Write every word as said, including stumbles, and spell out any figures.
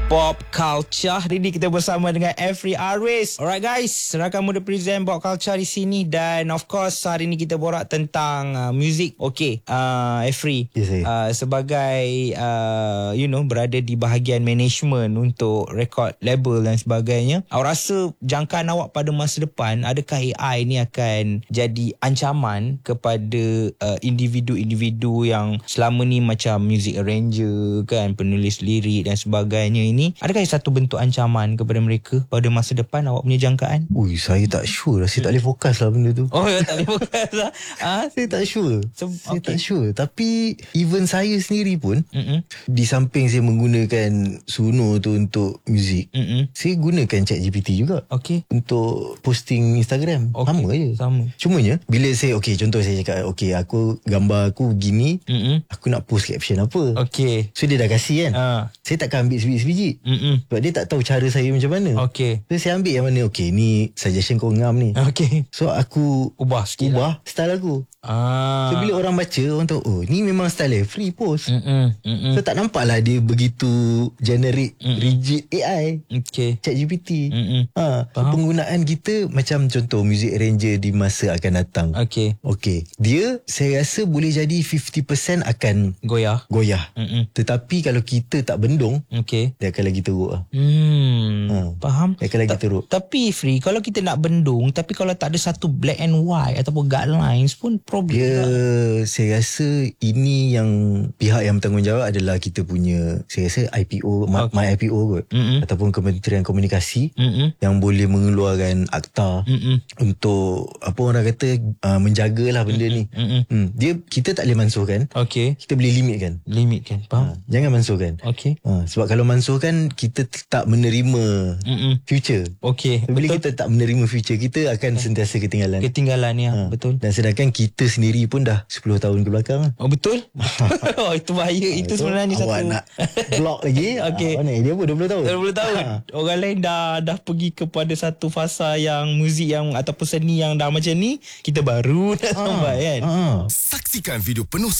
Pop Culture. Hari ni kita bersama dengan Every Arwis. Alright guys, Rakan Muda present Pop Culture di sini. Dan of course hari ni kita borak tentang uh, music. Okay, uh, Every, yes, uh, sebagai uh, you know, berada di bahagian management untuk record label dan sebagainya, awak rasa jangkaan awak pada masa depan, adakah A I ni akan jadi ancaman kepada uh, individu-individu yang selama ni macam music arranger kan, penulis lirik dan sebagainya ini? Adakah satu bentuk ancaman kepada mereka pada masa depan? Awak punya jangkaan? Ui, saya tak sure lah. Saya tak boleh fokus lah benda tu. Oh, tak boleh fokus lah. Ha? Saya tak sure. So, saya okay. tak sure. Tapi even saya sendiri pun, Mm-mm. di samping saya menggunakan Suno tu untuk muzik, Mm-mm. saya gunakan ChatGPT juga. Okay. Untuk posting Instagram. Okay. Sama je. Sama. Cumanya, bila saya, okay, contoh saya cakap, okay, aku gambar aku gini, Mm-mm. aku nak post caption apa. Okay. So, dia dah kasih kan. Ha. Saya takkan ambil sebiji-sebiji. Mm-mm. Sebab dia tak tahu cara saya macam mana. Okay. So, saya ambil yang mana, okay, ni suggestion kau ngam ni. Okay. So, aku Ubah sikit ubah style aku. Ah. So bila orang baca, orang tahu, oh ni memang style free post. Mm-mm. Mm-mm. So tak nampak lah dia begitu generic, Mm-mm. rigid A I, Okay. ChatGPT. Mm-mm. Ha, so penggunaan kita macam contoh music arranger di masa akan datang. Okay. Okay, dia saya rasa boleh jadi fifty percent akan Goyah. goyah. Mm-mm. Tetapi kalau kita tak bendung, Okay. dia akan lagi teruk lah. Hmm. Ha. Faham? Dia akan lagi Ta- teruk. Tapi Free, kalau kita nak bendung, tapi kalau tak ada satu black and white ataupun guidelines pun problem. Dia, tak? saya rasa ini yang pihak yang bertanggungjawab adalah kita punya, saya rasa I P O, okay. My I P O kot. Mm-mm. Ataupun Kementerian Komunikasi Mm-mm. yang boleh mengeluarkan akta Mm-mm. untuk apa orang kata uh, menjagalah benda Mm-mm. ni. Mm-mm. Hmm, dia kita tak boleh mansuhkan. Okay. Kita boleh limitkan. Limit kan? Faham? Ha, jangan mansuhkan. Okay. Ha, sebab kalau mansuhkan kita tak menerima Mm-mm. future. Okay. So, bila Betul. kita tak menerima future, kita akan sentiasa ketinggalan. Ketinggalan ya. Ha. Betul. Dan sedangkan kita sendiri pun dah sepuluh tahun ke belakang lah. Oh betul? Oh itu bahaya. Itu sebenarnya awak satu. nak block lagi. Okey. Ah, mana dia pun dua puluh tahun. dua puluh tahun. Ha. Orang lain dah dah pergi kepada satu fasa yang muzik yang ataupun seni yang dah macam ni, kita baru nak sampai kan. Ha. Saksikan video penuh